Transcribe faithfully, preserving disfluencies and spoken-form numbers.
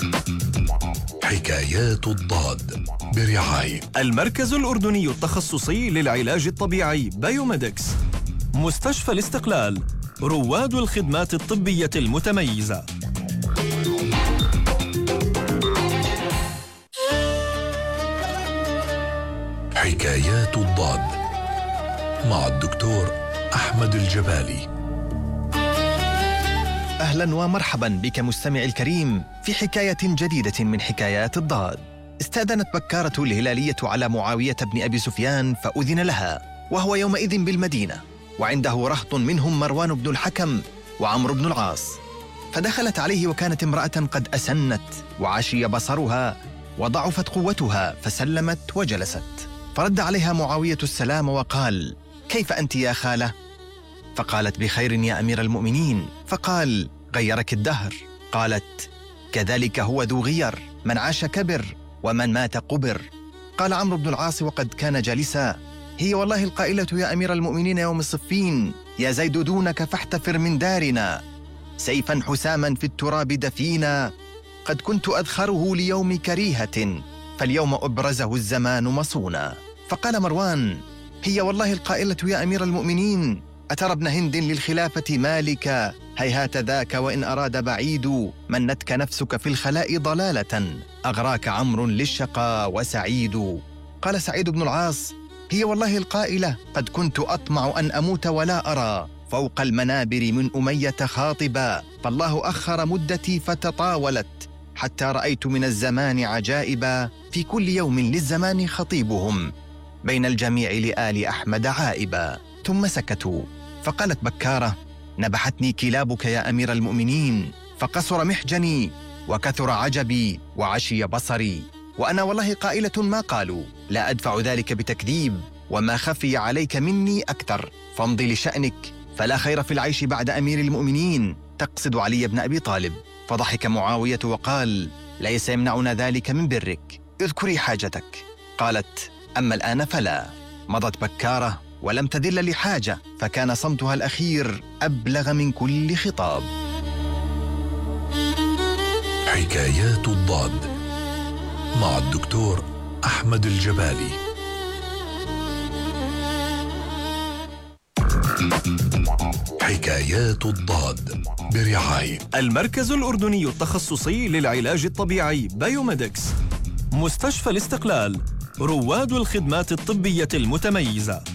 حكايات الضاد برعاية المركز الأردني التخصصي للعلاج الطبيعي بايوميدكس، مستشفى الاستقلال، رواد الخدمات الطبية المتميزة. حكايات الضاد مع الدكتور أحمد الجبالي. أهلا ومرحبا بك مستمع الكريم في حكاية جديدة من حكايات الضاد. استأذنت بكارة الهلالية على معاوية بن أبي سفيان فأذن لها، وهو يومئذ بالمدينة، وعنده رهط منهم مروان بن الحكم وعمرو بن العاص. فدخلت عليه وكانت امرأة قد أسنت وعشي بصرها وضعفت قوتها، فسلمت وجلست. فرد عليها معاوية السلام وقال: كيف أنت يا خالة؟ فقالت: بخير يا أمير المؤمنين. فقال: غيرك الدهر. قالت: كذلك هو ذو غير، من عاش كبر ومن مات قبر. قال عمرو بن العاص وقد كان جالسا: هي والله القائلة يا أمير المؤمنين يوم الصفين: يا زيد دونك فاحتفر من دارنا، سيفا حساما في التراب دفينا، قد كنت أذخره ليوم كريهة، فاليوم أبرزه الزمان مصونا. فقال مروان: هي والله القائلة يا أمير المؤمنين: أترى ابن هند للخلافة مالك، هيهات ذاك وإن أراد بعيد، منتك نفسك في الخلاء ضلالة، أغراك عمرو للشقى وسعيد. قال سعيد بن العاص: هي والله القائلة: قد كنت أطمع أن أموت ولا أرى فوق المنابر من أمية خاطبا، فالله أخر مدتي فتطاولت، حتى رأيت من الزمان عجائبا، في كل يوم للزمان خطيبهم، بين الجميع لآل أحمد عائبا. ثم سكتوا. فقالت بكارة: نبحتني كلابك يا أمير المؤمنين، فقصر محجني وكثر عجبي وعشي بصري، وأنا والله قائلة ما قالوا، لا أدفع ذلك بتكذيب، وما خفي عليك مني أكثر، فامضي لشأنك، فلا خير في العيش بعد أمير المؤمنين، تقصد علي بن أبي طالب. فضحك معاوية وقال: ليس يمنعنا ذلك من برك، اذكري حاجتك. قالت: أما الآن فلا. مضت بكارة ولم تذل لحاجة، فكان صمتها الأخير أبلغ من كل خطاب. حكايات الضاد مع الدكتور أحمد الجبالي. حكايات الضاد برعاية المركز الأردني التخصصي للعلاج الطبيعي بايوميدكس، مستشفى الاستقلال، رواد الخدمات الطبية المتميزة.